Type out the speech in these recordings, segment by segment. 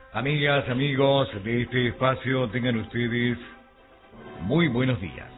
Amigas, amigos de este espacio, tengan ustedes muy buenos días.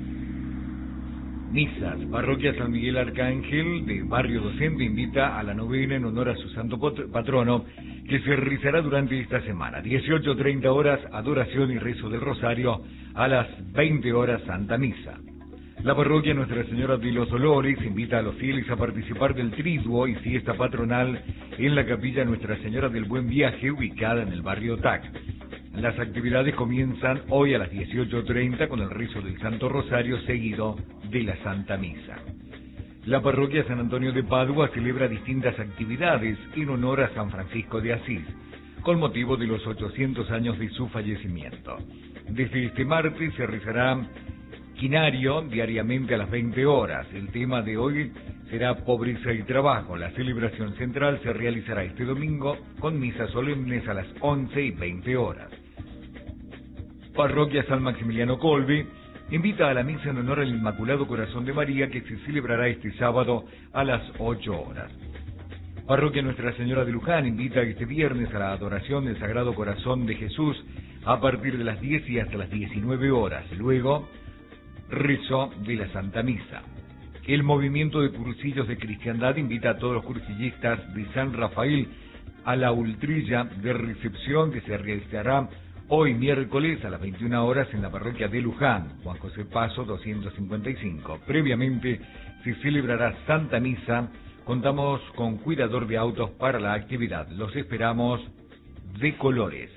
Misas, Parroquia San Miguel Arcángel de Barrio Docente invita a la novena en honor a su santo patrono, que se realizará durante esta semana. 18:30 horas, adoración y rezo del rosario. A las 20 horas, Santa Misa. La parroquia Nuestra Señora de los Dolores invita a los fieles a participar del triduo y fiesta patronal en la capilla Nuestra Señora del Buen Viaje, ubicada en el barrio TAC. Las actividades comienzan hoy a las 18:30 con el rezo del Santo Rosario, seguido de la Santa Misa. La parroquia San Antonio de Padua celebra distintas actividades en honor a San Francisco de Asís, con motivo de los 800 años de su fallecimiento. Desde este martes se rezará quinario diariamente a las 20 horas. El tema de hoy será pobreza y trabajo. La celebración central se realizará este domingo con misas solemnes a las 11:20 horas. Parroquia San Maximiliano Colbe invita a la misa en honor al Inmaculado Corazón de María, que se celebrará este sábado a las 8 horas. Parroquia Nuestra Señora de Luján invita este viernes a la adoración del Sagrado Corazón de Jesús a partir de las 10 y hasta las 19 horas. Luego, rezo de la Santa Misa. El movimiento de cursillos de cristiandad invita a todos los cursillistas de San Rafael a la ultrilla de recepción que se realizará hoy miércoles a las 21 horas en la parroquia de Luján, Juan José Paso 255. Previamente se celebrará Santa Misa. Contamos con cuidador de autos para la actividad. Los esperamos de colores.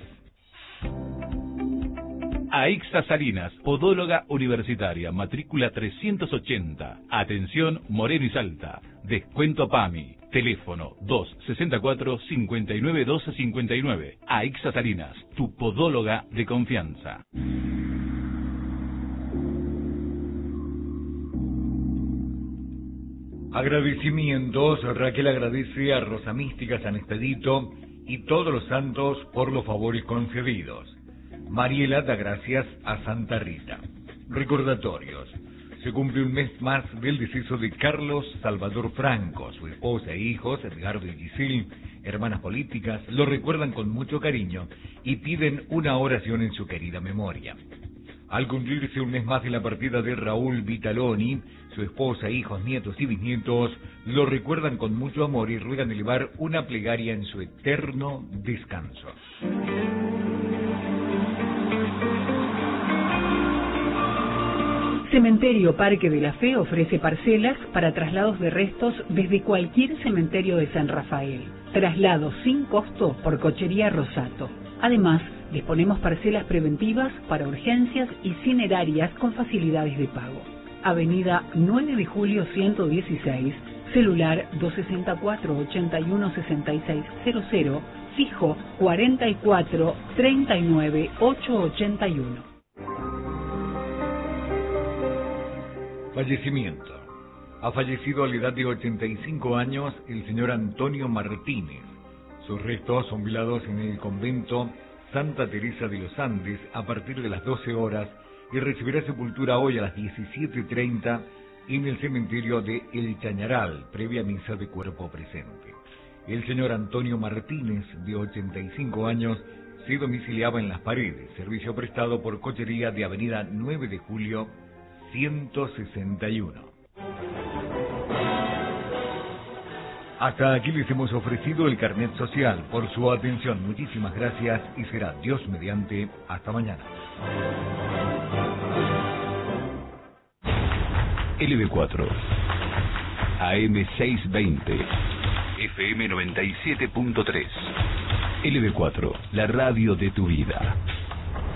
Aixa Salinas, podóloga universitaria, matrícula 380. Atención Moreno y Salta. Descuento PAMI. Teléfono 264-591259. Aixa Salinas, tu podóloga de confianza. Agradecimientos. Raquel agradece a Rosa Mística, San Expedito y todos los santos por los favores concedidos. Mariela da gracias a Santa Rita. Recordatorios. Se cumple un mes más del deceso de Carlos Salvador Franco. Su esposa e hijos, Edgardo y Giselle, hermanas políticas, lo recuerdan con mucho cariño y piden una oración en su querida memoria. Al cumplirse un mes más de la partida de Raúl Vitaloni, su esposa, hijos, nietos y bisnietos lo recuerdan con mucho amor y ruegan elevar una plegaria en su eterno descanso. Cementerio Parque de la Fe ofrece parcelas para traslados de restos desde cualquier cementerio de San Rafael. Traslados sin costo por Cochería Rosato. Además, disponemos parcelas preventivas para urgencias y cinerarias con facilidades de pago. Avenida 9 de Julio 116, celular 264-816600, fijo 44-39-881. Fallecimiento. Ha fallecido a la edad de 85 años el señor Antonio Martínez. Sus restos son velados en el convento Santa Teresa de los Andes a partir de las 12 horas y recibirá sepultura hoy a las 17:30 en el cementerio de El Chañaral, previa misa de cuerpo presente. El señor Antonio Martínez, de 85 años, se domiciliaba en Las Paredes, servicio prestado por Cochería de Avenida 9 de Julio 161. Hasta aquí les hemos ofrecido el carnet social. Por su atención, muchísimas gracias y será Dios mediante. Hasta mañana. LB4 AM 620 FM 97.3 LB4, la radio de tu vida.